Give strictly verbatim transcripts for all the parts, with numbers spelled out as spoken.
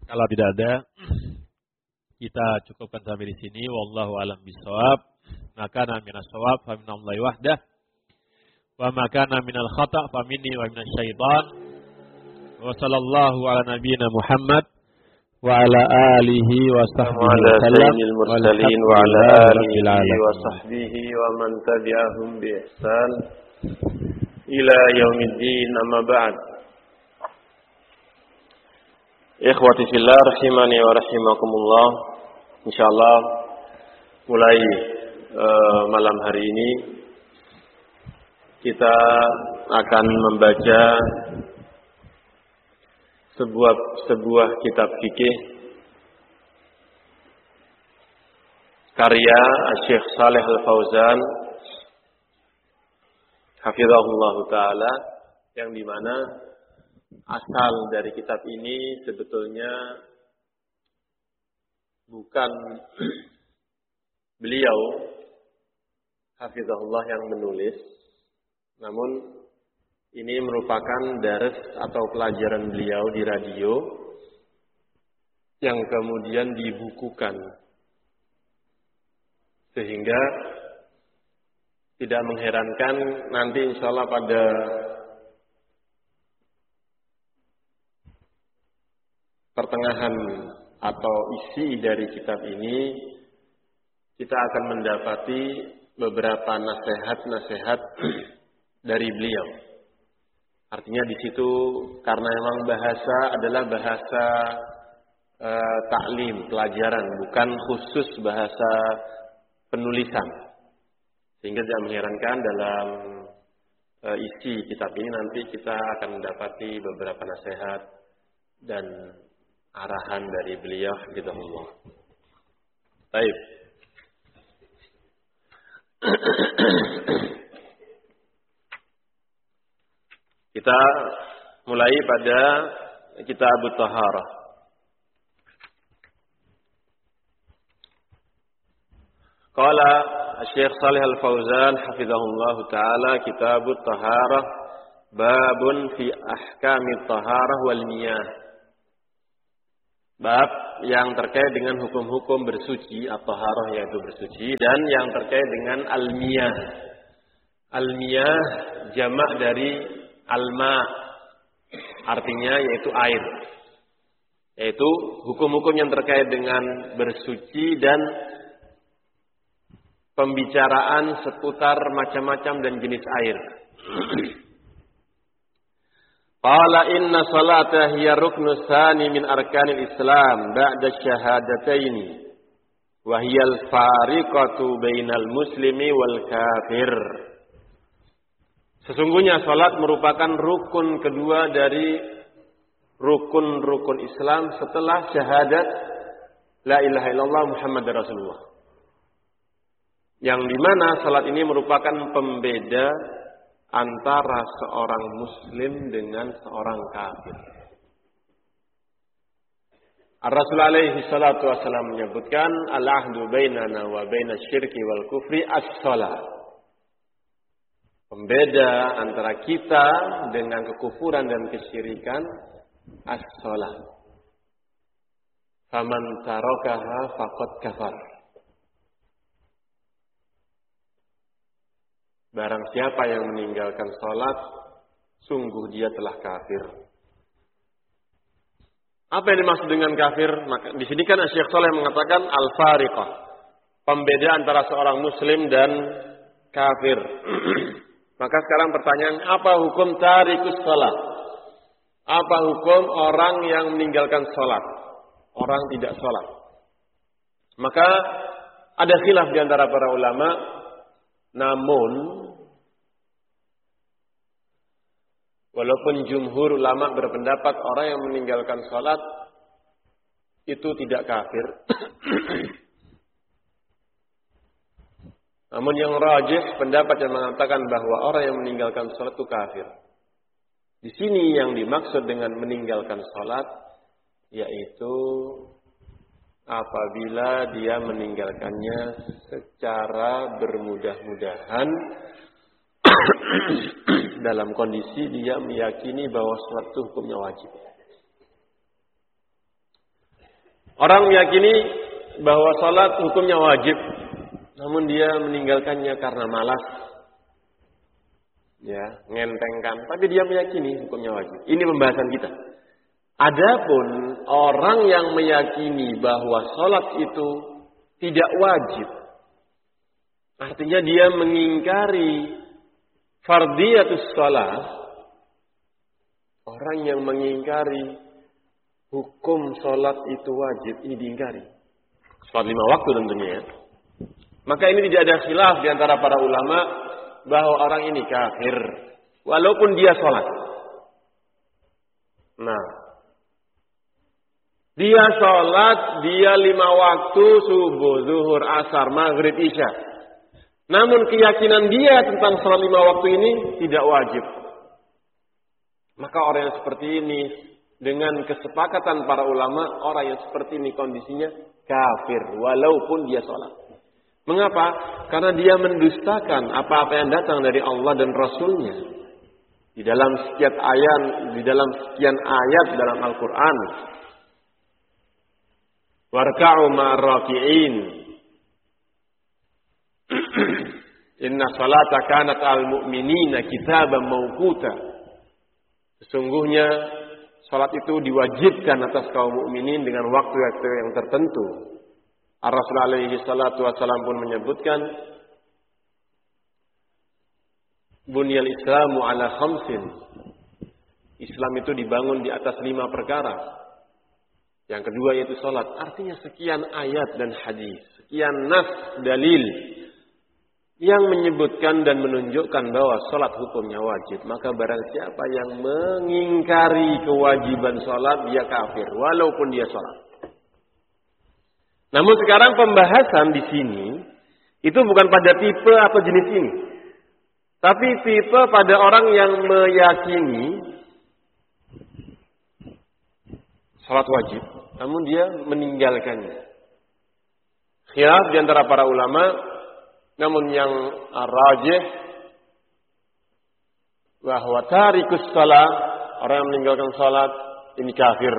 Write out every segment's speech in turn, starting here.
Kalau tidak ada, kita cukupkan sampai di sini. Wallahu a'lam bishawab. Maka na minas shawab fa minallahi wahdah. Wa maka na minal khata' fa minni wa minasy syaitan. Wa sallallahu ala nabiyyina Muhammad wa ala alihi wa sahbihi wa sallam. Wa ala alihi wa sahbihi wa man tabi'ahum bi ihsan ila yaumiddin, amma ba'd. Ikhwati fillah rahimani wa rahimakumullah. Insyaallah mulai uh, malam hari ini kita akan membaca sebuah sebuah kitab fikih karya Syekh Shalih Al-Fauzan hafizahullah taala, yang dimana asal dari kitab ini sebetulnya bukan beliau hafizahullah yang menulis, namun ini merupakan dars atau pelajaran beliau di radio yang kemudian dibukukan, sehingga tidak mengherankan nanti insyaallah pada pertengahan atau isi dari kitab ini kita akan mendapati beberapa nasihat-nasihat dari beliau. Artinya di situ karena memang bahasa adalah bahasa e, taklim, pelajaran, bukan khusus bahasa penulisan. Sehingga tidak mengherankan dalam e, isi kitab ini nanti kita akan mendapati beberapa nasihat dan arahan dari beliau hafizahullah. Baik. Kita mulai pada kitab Taharah. Qala Syekh Shalih Al-Fauzan hafizahullah taala, kitab Taharah, babun fi ahkamit taharah wal miyah. Bab yang terkait dengan hukum-hukum bersuci atau taharah yaitu bersuci, dan yang terkait dengan al-miyah. Al-miyah jamak dari alma, artinya yaitu air. Yaitu hukum-hukum yang terkait dengan bersuci dan pembicaraan seputar macam-macam dan jenis air. Qala inna salata hiya ruknu tsani min arkanil Islam ba'da syahadataini wa hiya al-fariqatu bainal muslimi wal kafir. Sesungguhnya salat merupakan rukun kedua dari rukun-rukun Islam setelah syahadat la ilaha illallah Muhammadar Rasulullah. Yang dimana salat ini merupakan pembeda antara seorang muslim dengan seorang kafir. Ar-Rasul alaihi salatu wassalam menyebutkan al-ahdu bainana wa baina syirki wal kufri as-shalah. Pembeda antara kita dengan kekufuran dan kesyirikan as-shalah. Faman tarakaha faqad kafar. Barang siapa yang meninggalkan salat, sungguh dia telah kafir. Apa yang dimaksud dengan kafir? Maka di sini kan Syekh Shalih mengatakan al-fariqah, pembeda antara seorang muslim dan kafir. Maka sekarang pertanyaan, apa hukum tarikus salat? Apa hukum orang yang meninggalkan salat? Orang tidak salat. Maka ada khilaf di antara para ulama. Namun walaupun jumhur ulama berpendapat orang yang meninggalkan salat itu tidak kafir. Namun yang rajih pendapat yang mengatakan bahwa orang yang meninggalkan salat itu kafir. Di sini yang dimaksud dengan meninggalkan salat yaitu apabila dia meninggalkannya secara bermudah-mudahan dalam kondisi dia meyakini bahwa salat itu hukumnya wajib. Orang meyakini bahwa salat hukumnya wajib, namun dia meninggalkannya karena malas. Ya, ngentengkan, tapi dia meyakini hukumnya wajib. Ini pembahasan kita. Adapun orang yang meyakini bahwa salat itu tidak wajib, artinya dia mengingkari fardiyatus shalah. Orang yang mengingkari hukum salat itu wajib, ini diingkari. Salat lima waktu tentunya ya. Maka ini tidak ada khilaf di antara para ulama bahwa orang ini kafir walaupun dia salat. Nah, dia salat, dia lima waktu subuh, zuhur, asar, maghrib, isya. Namun keyakinan dia tentang salat lima waktu ini tidak wajib. Maka orang yang seperti ini, dengan kesepakatan para ulama, orang yang seperti ini kondisinya kafir walaupun dia sholat. Mengapa? Karena dia mendustakan apa-apa yang datang dari Allah dan Rasulnya. Di dalam sekian ayat, di dalam sekian ayat dalam Al-Quran. Warka'u ma'arraki'in. Inna salata kanat al-mu'minina kitaban mawquta. Sesungguhnya salat itu diwajibkan atas kaum mukminin dengan waktu-waktu yang tertentu. Ar-Rasul alaihi salatu wasallam pun menyebutkan, Bunyal Islamu ala khamsin. Islam itu dibangun di atas lima perkara. Yang kedua yaitu salat. Artinya sekian ayat dan hadis, sekian nas dalil yang menyebutkan dan menunjukkan bahwa salat hukumnya wajib. Maka barang siapa yang mengingkari kewajiban salat, dia kafir walaupun dia salat. Namun sekarang pembahasan di sini itu bukan pada tipe atau jenis ini, tapi tipe pada orang yang meyakini salat wajib, namun dia meninggalkannya. Khilaf di antara para ulama. Namun yang rajih bahwa tarikus shalah, orang yang meninggalkan salat ini kafir.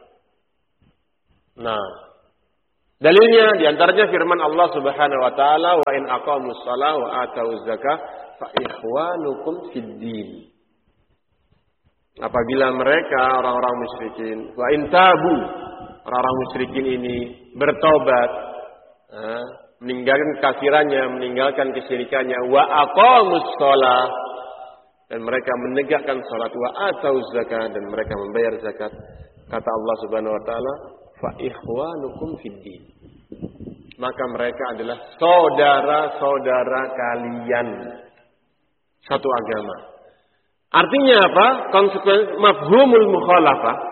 Nah, dalilnya di antaranya firman Allah Subhanahu wa taala, wa in aqamus shalah wa atuz zakah fa ikhwanukum fid din. Apabila mereka orang-orang musyrikin, wa in tabu, orang-orang musyrikin ini bertobat, nah, meninggalkan kafirannya, meninggalkan kesyirikannya, wa aqamus shalah, dan mereka menegakkan salat, wa atau zakat, dan mereka membayar zakat. Kata Allah Subhanahu wa taala, fa ikhwanukum fid din. Maka mereka adalah saudara-saudara kalian satu agama. Artinya apa? Konsekuensi mafhumul mukhalafah.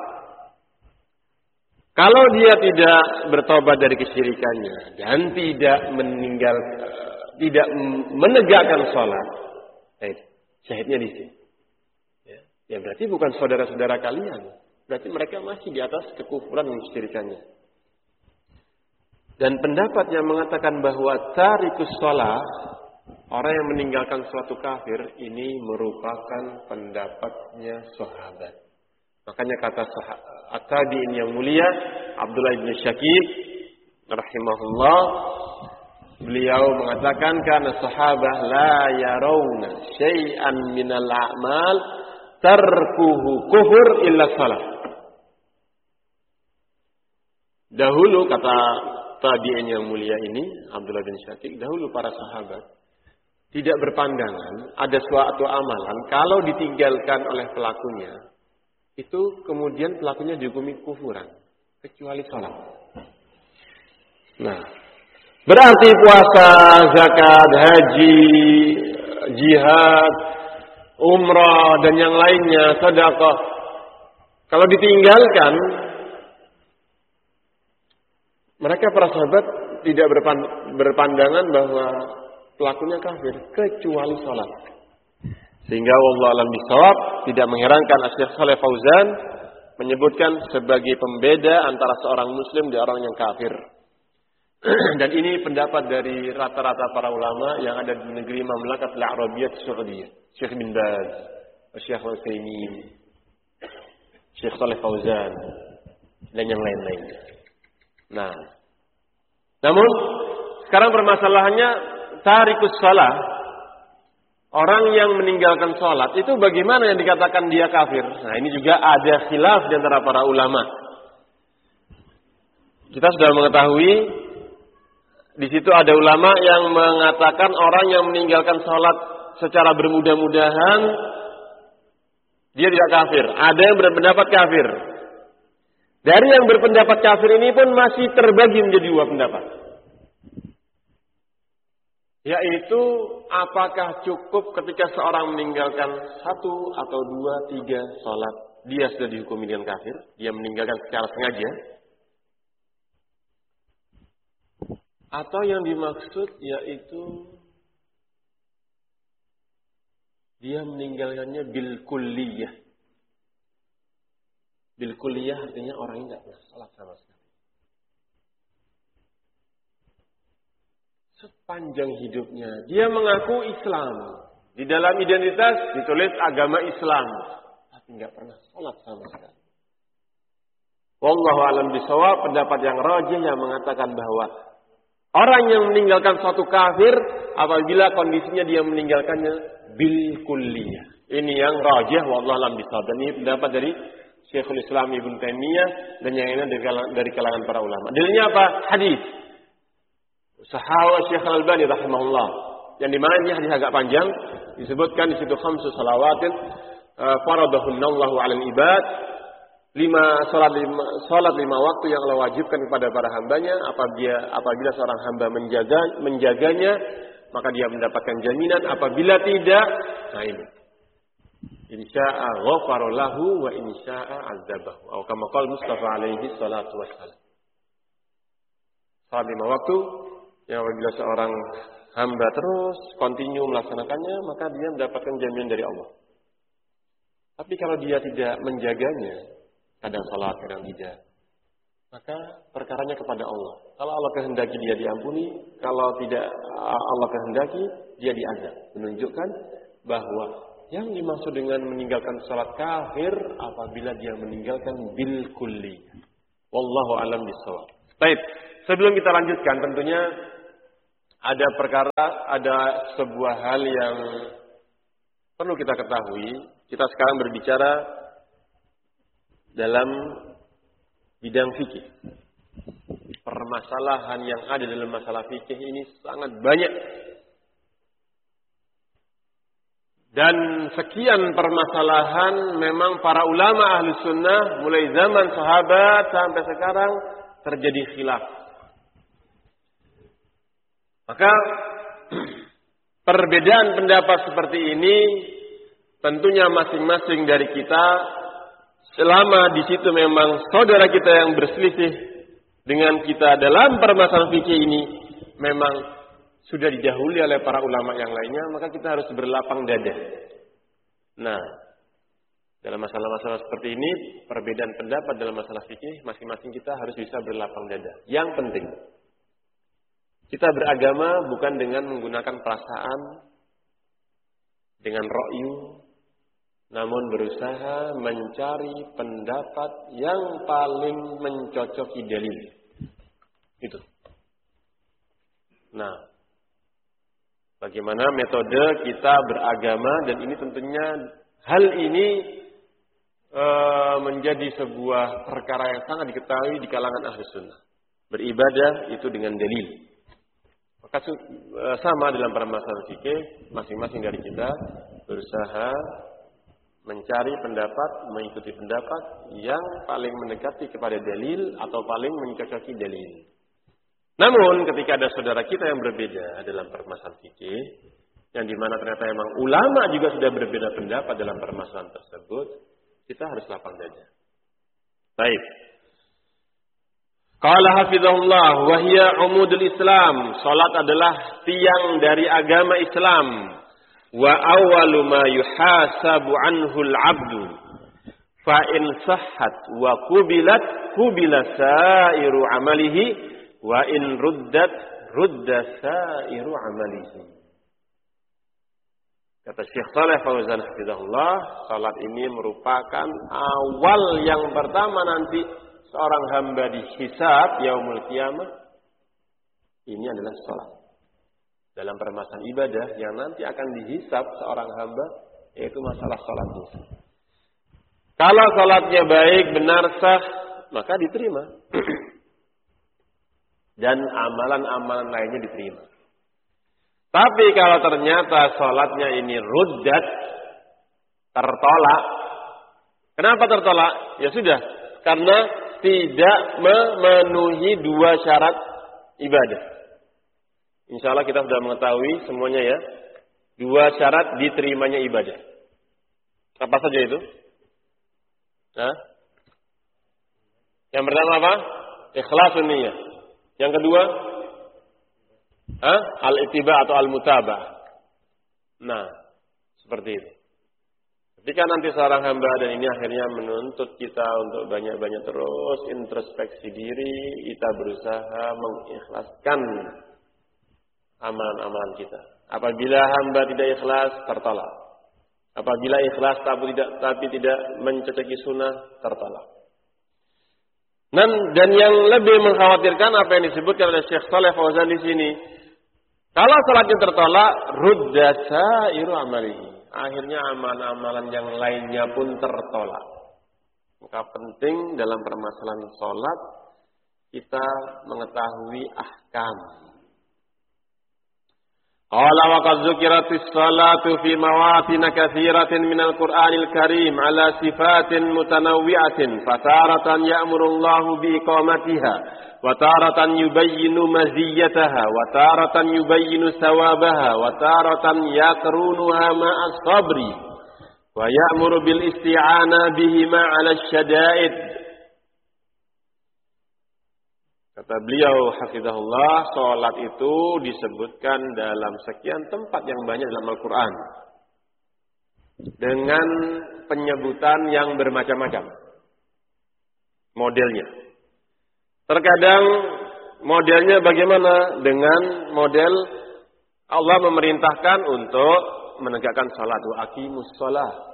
Kalau dia tidak bertobat dari kesyirikannya dan tidak meninggal, tidak menegakkan sholat, eh, syahidnya di sini. Ya, ya berarti bukan saudara-saudara kalian. Berarti mereka masih di atas kekufuran dan kesyirikannya. Dan pendapat yang mengatakan bahwa tarikus sholat, orang yang meninggalkan suatu kafir, ini merupakan pendapatnya sahabat. Makanya kata at-tabi'in yang mulia Abdullah bin Syakib rahimahullah, beliau mengatakan karena sahabah la yarawna syai'an minal a'mal tarkuhu kufur illa salah. Dahulu kata tabi'in yang mulia ini Abdullah bin Syakib, dahulu para sahabat tidak berpandangan ada suatu amalan kalau ditinggalkan oleh pelakunya itu kemudian pelakunya dihukumi kufuran kecuali salat. Nah, berarti puasa, zakat, haji, jihad, umrah dan yang lainnya, sedekah, kalau ditinggalkan, mereka para sahabat tidak berpandangan bahwa pelakunya kafir kecuali salat. Sehingga wallahu a'lam bishawab, tidak mengherankan Syekh Shalih Fauzan menyebutkan sebagai pembeda antara seorang muslim dan orang yang kafir. Dan ini pendapat dari rata-rata para ulama yang ada di negeri Mamlakat Al-Arabiyyah Saudiyah. Syekh bin Baz, Syekh Al-Utsaimin, Syekh Shalih Fauzan dan yang lain-lainnya. Nah, namun sekarang permasalahannya tarikus shalah, orang yang meninggalkan sholat itu bagaimana yang dikatakan dia kafir? Nah, ini juga ada khilaf di antara para ulama. Kita sudah mengetahui di situ ada ulama yang mengatakan orang yang meninggalkan sholat secara bermudah-mudahan dia tidak kafir. Ada yang berpendapat kafir. Dari yang berpendapat kafir ini pun masih terbagi menjadi dua pendapat. Yaitu apakah cukup ketika seorang meninggalkan satu atau dua, tiga sholat dia sudah dihukumi dengan kafir, dia meninggalkan secara sengaja. Atau yang dimaksud yaitu dia meninggalkannya bil kulliyah. Bil kulliyah artinya orang ini tidak pernah sholat sama sekali. Sepanjang hidupnya dia mengaku Islam. Di dalam identitas ditulis agama Islam, tapi nggak pernah sholat sama sekali. Wallahu a'lam bishawab, pendapat yang rajih yang mengatakan bahwa orang yang meninggalkan suatu kafir apabila kondisinya dia meninggalkannya bil kulliyah. Ini yang rajih wallahu a'lam bishawab. Dan ini pendapat dari Syekhul Islam Ibnu Taimiyah dan yang lainnya dari kalangan para ulama. Dalilnya apa? Hadis Sahawa Syekh Al-Albani rahimahullah. Yang di mana ini hadis agak panjang, disebutkan di situ khamsu salawatin faradahunna Allahu 'alal ibad. Lima salat lima salat lima waktu yang Allah wajibkan kepada para hambanya. Apabila apabila seorang hamba menjaga menjaganya, maka dia mendapatkan jaminan. Apabila tidak, nah ini. Insya'a ghafara lahu wa insya'a 'adzabahu. Atau kama qala Mustafa alaihi salatu wassalam. Salat lima waktu yang apabila seorang hamba terus kontinu melaksanakannya, maka dia mendapatkan jaminan dari Allah. Tapi kalau dia tidak menjaganya, kadang salat, kadang tidak, maka perkaranya kepada Allah. Kalau Allah kehendaki dia diampuni, kalau tidak Allah kehendaki dia diazab. Menunjukkan bahwa yang dimaksud dengan meninggalkan salat kafir apabila dia meninggalkan bil kulli. Wallahu a'lam bishawab. Baik, sebelum kita lanjutkan tentunya ada perkara, ada sebuah hal yang perlu kita ketahui. Kita sekarang berbicara dalam bidang fikih. Permasalahan yang ada dalam masalah fikih ini sangat banyak. Dan sekian permasalahan memang para ulama ahli sunnah mulai zaman sahabat sampai sekarang terjadi khilaf. Maka perbedaan pendapat seperti ini tentunya masing-masing dari kita, selama di situ memang saudara kita yang berselisih dengan kita dalam permasalahan fikih ini memang sudah didahului oleh para ulama yang lainnya, maka kita harus berlapang dada. Nah, dalam masalah-masalah seperti ini, perbedaan pendapat dalam masalah fikih, masing-masing kita harus bisa berlapang dada. Yang penting, kita beragama bukan dengan menggunakan perasaan, dengan ra'yu, namun berusaha mencari pendapat yang paling mencocoki dalil. Itu. Nah, bagaimana metode kita beragama, dan ini tentunya hal ini e, menjadi sebuah perkara yang sangat diketahui di kalangan ahli sunnah. Beribadah itu dengan dalil. Maka sama dalam permasalahan fikih, masing-masing dari kita berusaha mencari pendapat, mengikuti pendapat yang paling mendekati kepada dalil atau paling mencocoki dalil. Namun ketika ada saudara kita yang berbeda dalam permasalahan fikih, yang dimana ternyata memang ulama juga sudah berbeda pendapat dalam permasalahan tersebut, kita harus lapang dada. Baik. Qala hafizahullah wa hiya umudul Islam. Salat adalah tiang dari agama Islam. Wa awwalu ma yuhasabu anhu al-'abdu. Fa in sahhat wa qubilat qubila sa'iru 'amalihi wa in ruddat rudda sa'iru 'amalihi. Kata Syekh Shalih Fauzan hafizahullah, salat ini merupakan awal yang pertama nanti seorang hamba dihisab yaumul qiyamah, ini adalah salat. Dalam permasalahan ibadah yang nanti akan dihisab seorang hamba, yaitu masalah salatnya. Kalau salatnya baik, benar, sah, maka diterima. Dan amalan-amalan lainnya diterima. Tapi kalau ternyata salatnya ini ruddat, tertolak. Kenapa tertolak? Ya sudah, karena tidak memenuhi dua syarat ibadah. Insya Allah kita sudah mengetahui semuanya ya. Dua syarat diterimanya ibadah. Apa saja itu? Hah? Yang pertama apa? Ikhlasun niyah. Yang kedua? Hah? Al-ittiba atau al-mutabah. Nah, seperti itu. Ketika nanti seorang hamba, dan ini akhirnya menuntut kita untuk banyak-banyak terus introspeksi diri, kita berusaha mengikhlaskan amalan-amalan kita. Apabila hamba tidak ikhlas, tertolak. Apabila ikhlas tapi tidak tapi tidak mencocoki sunnah, tertolak. Dan, dan yang lebih mengkhawatirkan apa yang disebutkan oleh Syekh Shalih Fauzan di sini. Kalau salatnya tertolak, rudda sa'iru amalihi. Akhirnya amalan-amalan yang lainnya pun tertolak. Maka penting dalam permasalahan salat kita mengetahui ahkam. Qala wa qad dzukiratis salatu fi mawatin katsiratin minal Qur'anil Karim ala sifatin mutanawwi'atin fataratan ya'muru Allahu bi iqamatiha wa taratan yubayyinu maziyyataha wa taratan yubayyinu sawabaha wa taratan yaqrunuha ma'as sabri wa ya'muru bil isti'ana bihima 'ala syada'id. Kata beliau hafizahullah, salat itu disebutkan dalam sekian tempat yang banyak dalam Al-Quran dengan penyebutan yang bermacam-macam modelnya. Terkadang modelnya bagaimana? Dengan model Allah memerintahkan untuk menegakkan salat, wa aqimus shalah.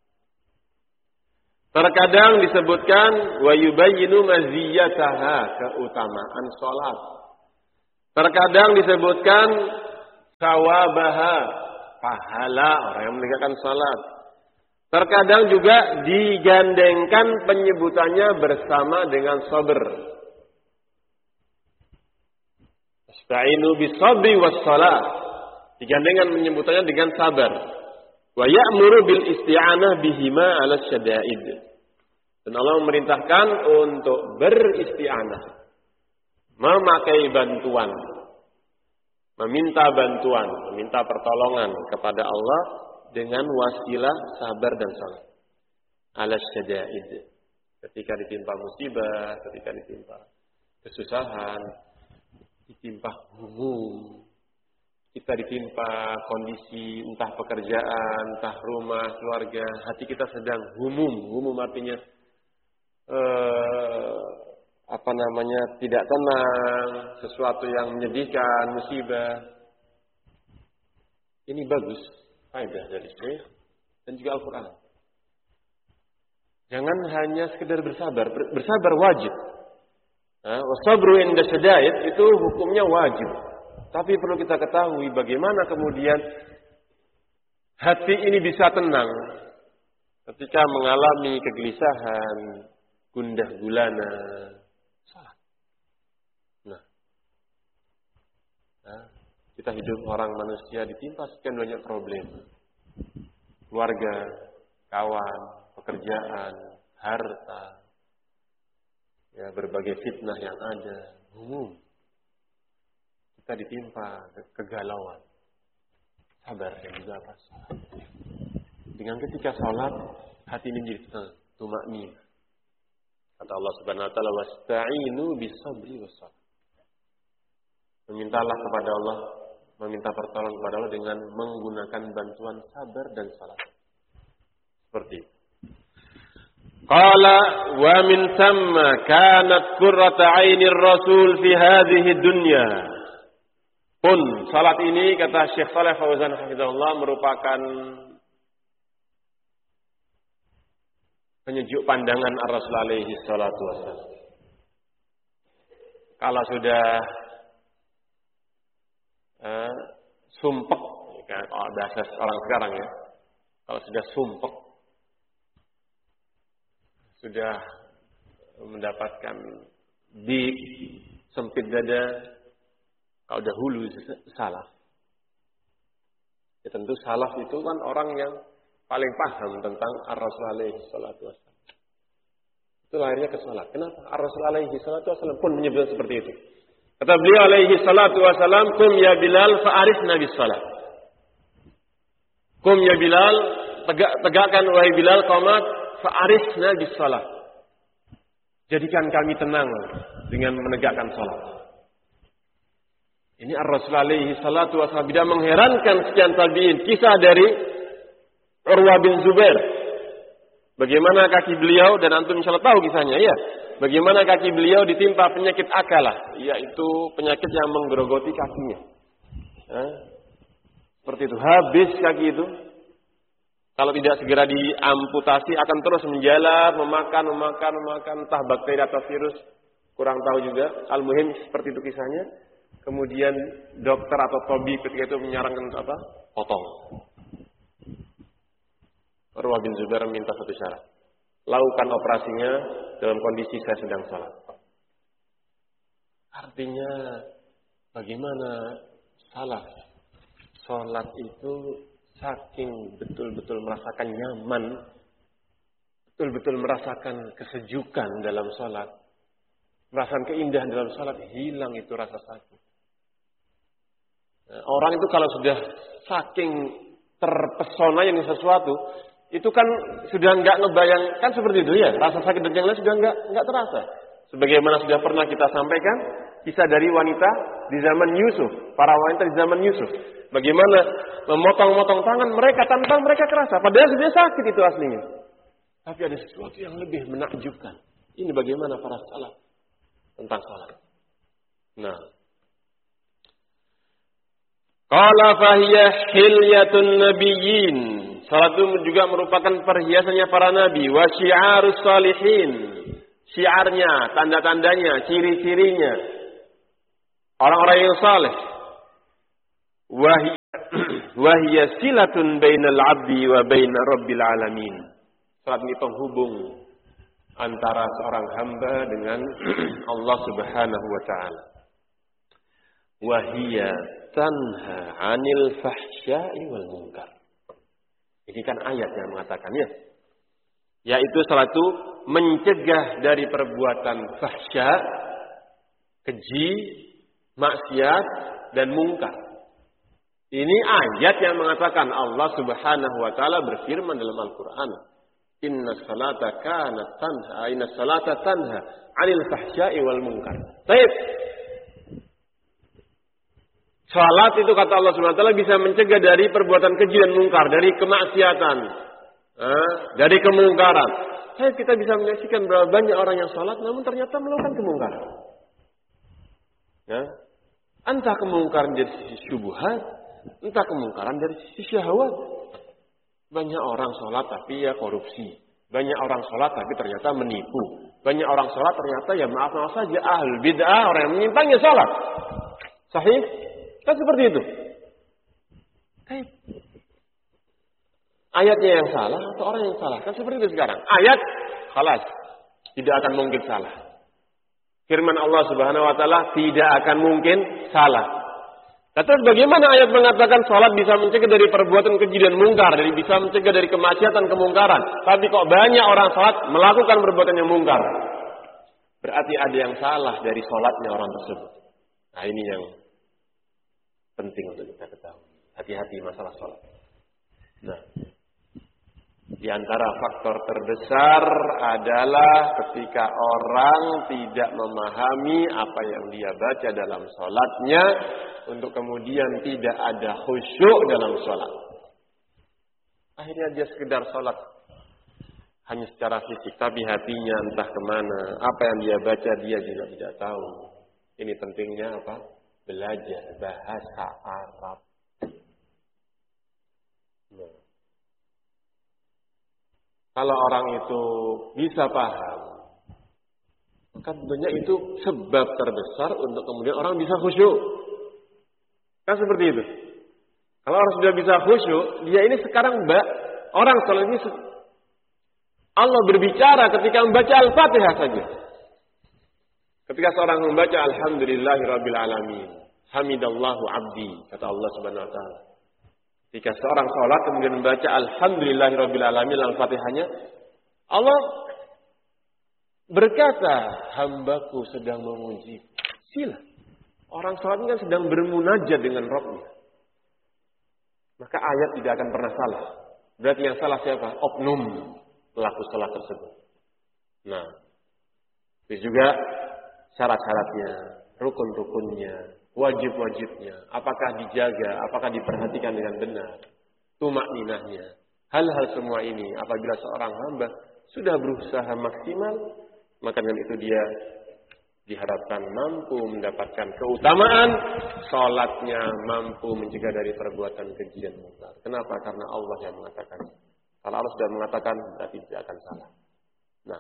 Terkadang disebutkan wa yubayyinu maziyyataha, keutamaan salat. Terkadang disebutkan sawabaha, pahala orang yang menegakkan salat. Terkadang juga digandengkan penyebutannya bersama dengan sabar. Ista'inu bis-sabri was-shalah. Digandengkan penyebutannya dengan sabar. Wa ya'muru bil isti'anah bihima 'ala syada'id. Dan Allah memerintahkan untuk beristi'anah, memakai bantuan, meminta bantuan, meminta pertolongan kepada Allah dengan wasilah sabar dan salat. 'Ala syada'id. Ketika ditimpa musibah, ketika ditimpa kesusahan, ditimpa humum, kita ditimpa kondisi entah pekerjaan, entah rumah, keluarga, hati kita sedang humum. Humum artinya eh, apa namanya tidak tenang, sesuatu yang menyedihkan, musibah. Ini bagus, faedah dari Syekh dan juga Al-Quran. Jangan hanya sekedar bersabar, bersabar wajib. Nah, wasabru inda syada'id itu hukumnya wajib. Tapi perlu kita ketahui bagaimana kemudian hati ini bisa tenang ketika mengalami kegelisahan, gundah gulana. Nah, nah, kita hidup orang manusia ditimpa sekian banyak problem. Keluarga, kawan, pekerjaan, harta, ya berbagai fitnah yang ada, umum. Kita ditimpa kegalauan, sabar dan juga pasrah. Dengan ketika salat, hati ini menjadi tumaknin. Kata Allah Subhanahu wa taala, "Wasta'inu bis-sabri was-shalah." Memintalah kepada Allah, meminta pertolongan kepada Allah dengan menggunakan bantuan sabar dan salat. Seperti itu. Qala wa min thamma kanat qurratu 'ainir rasul fi hadhihi dunya. Pun salat ini kata Syekh Shalih Fauzan hafizahullah merupakan penyejuk pandangan Ar-Rasul alaihi salatu wassalam. kalau sudah eh, sumpek, kalau bahasa orang sekarang ya, kalau sudah sumpek, sudah mendapatkan dik, sempit dada, kalau dahulu salaf. Ya tentu salaf itu kan orang yang paling paham tentang Ar-Rasul alaihi salatu wassalam. Itu lahirnya ke salat. Kenapa? Ar-Rasul alaihi salatu wassalam pun menyebut seperti itu. Kata beliau alaihi salatu wassalam, "Kum ya Bilal fa'arifna bis salat." Kum ya Bilal, tegak, tegakkan wahai Bilal qomat fa'arifna bis salat. Jadikan kami tenang dengan menegakkan salat. Ini Ar-Rasul alaihi salatu wassalam tidak mengherankan sekian tabi'in. Kisah dari Urwah bin Zubair. Bagaimana kaki beliau, dan antum insyaallah tahu kisahnya ya. Bagaimana kaki beliau ditimpa penyakit akalah, yaitu penyakit yang menggerogoti kakinya. Nah, seperti itu. Habis kaki itu. Kalau tidak segera diamputasi akan terus menjalar, memakan, memakan, memakan, entah bakteri atau virus. Kurang tahu juga. Al-muhim seperti itu kisahnya. Kemudian dokter atau tabib ketika itu menyarankan apa? Potong. Urwah bin Zubair minta satu syarat. Lakukan operasinya dalam kondisi saya sedang salat. Artinya bagaimana salaf salat itu saking betul-betul merasakan nyaman, betul-betul merasakan kesejukan dalam salat, merasakan keindahan dalam salat, hilang itu rasa sakit. Nah, orang itu kalau sudah saking terpesona yang sesuatu, itu kan sudah enggak ngebayang, kan seperti itu ya, rasa sakit dan yang lain sudah enggak enggak terasa. Sebagaimana sudah pernah kita sampaikan kisah dari wanita di zaman Yusuf, para wanita di zaman Yusuf, bagaimana memotong-motong tangan mereka tanpa mereka kerasa, padahal sudah sakit itu aslinya. Tapi ada sesuatu yang lebih menakjubkan. Ini bagaimana para salaf tentang salat. Nah, qala fahiya hilyatun nabiyyin. Salat itu juga merupakan perhiasannya para nabi. Wa syiarus salihin. Syiarnya, tanda-tandanya, ciri-cirinya. Orang-orang yang saleh. Wahiya silatun bainal abdi wa baina rabbil alamin. Salat ini penghubung antara seorang hamba dengan Allah Subhanahu wa taala. Wahiya tanha 'anil fahsya'i wal munkar. Ini kan ayat yang mengatakannya. Yaitu salat itu mencegah dari perbuatan fahsya, keji, maksiat, dan mungkar. Ini ayat yang mengatakan Allah Subhanahu wa taala berfirman dalam Al-Qur'an, "Inna salata kanat tanha, inna salata tanha 'anil fahsya'i wal munkar." Baik. Salat itu kata Allah Subhanahu wa taala bisa mencegah dari perbuatan keji dan mungkar, dari kemaksiatan, eh, dari kemungkaran. Saya kita bisa menyaksikan berapa banyak orang yang salat namun ternyata melakukan kemungkaran. Ya. Entah kemungkaran dari sisi syubhat, entah kemungkaran dari sisi syahwat. Banyak orang salat tapi ya korupsi. Banyak orang salat tapi ternyata menipu. Banyak orang salat ternyata ya maaf-maaf saja ahlul bid'ah, orang yang menyimpangnya salat. Sahih? Kan seperti itu. Baik. Ayatnya yang salah atau orang yang salah? Kan seperti itu sekarang. Ayat, khalas. Tidak akan mungkin salah. Firman Allah Subhanahu wa taala tidak akan mungkin salah. Terus bagaimana ayat mengatakan salat bisa mencegah dari perbuatan keji dan mungkar, dari bisa mencegah dari kemaksiatan, kemungkaran. Tapi kok banyak orang salat melakukan perbuatan yang mungkar. Berarti ada yang salah dari salatnya orang tersebut. Nah, ini yang penting untuk kita ketahui. Hati-hati masalah salat. Nah, di antara faktor terbesar adalah ketika orang tidak memahami apa yang dia baca dalam salatnya, untuk kemudian tidak ada khusyuk dalam salat. Akhirnya dia sekedar salat hanya secara fisik, tapi hatinya entah kemana. Apa yang dia baca dia juga tidak tahu. Ini pentingnya apa? Belajar bahasa Arab. Nah. Kalau orang itu bisa paham, maka tentunya itu sebab terbesar untuk kemudian orang bisa khusyuk. Kan seperti itu. Kalau orang sudah bisa khusyuk, dia ini sekarang mbak, orang sholat ini Allah berbicara ketika membaca Al-Fatihah saja. Ketika seorang membaca Alhamdulillahirabbil alamin, hamidallahu abdi, kata Allah Subhanahu wa taala. Ketika seorang sholat kemudian membaca Alhamdulillahirabbil alamin Al-Fatihahnya, Allah berkata, hambaku sedang memuji. Sila. Orang sholat ini kan sedang bermunajat dengan Rabbnya. Maka ayat tidak akan pernah salah. Berarti yang salah siapa? Oknum pelaku sholat tersebut. Nah, itu juga syarat-syaratnya, rukun-rukunnya, wajib-wajibnya. Apakah dijaga, apakah diperhatikan dengan benar. Tumakninahnya. Hal-hal semua ini apabila seorang hamba sudah berusaha maksimal, maka dengan itu dia diharapkan mampu mendapatkan keutamaan, salatnya mampu mencegah dari perbuatan keji dan munkar. Kenapa? Karena Allah yang mengatakan. Kalau Allah sudah mengatakan, berarti tidak akan salah. Nah,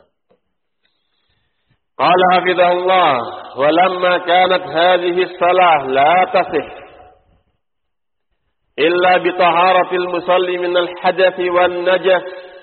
qala hafizahullah, walamma kanat hadhihi shalah la tasih illa bi taharatil musalli min al hadath wan najas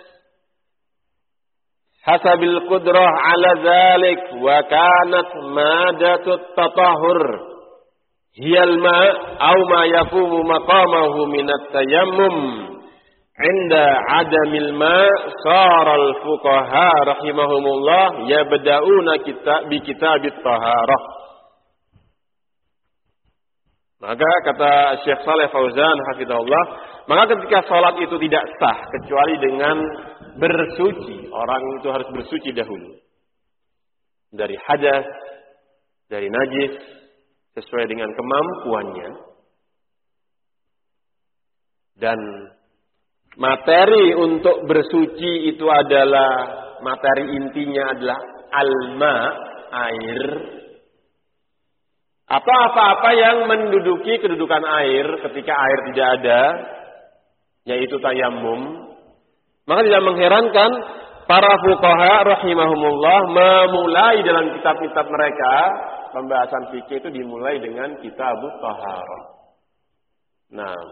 hasabil qudrah ala dzalik wa kanat madatut tatahhur hiyal ma aw ma yaqumu maqamahu min at-tayammum inda adamil ma saral fuqaha rahimahumullah yabda'una kitab bi kitabit taharah. Maka kata Syekh Shalih Fauzan hafizahullah, maka ketika salat itu tidak sah kecuali dengan bersuci, orang itu harus bersuci dahulu dari hadas, dari najis sesuai dengan kemampuannya. Dan materi untuk bersuci itu adalah, materi intinya adalah alma, air. Atau apa-apa yang menduduki kedudukan air ketika air tidak ada, yaitu tayammum. Maka tidak mengherankan para fuqaha rahimahumullah memulai dalam kitab-kitab mereka, pembahasan fikih itu dimulai dengan kitabut taharah. Nah,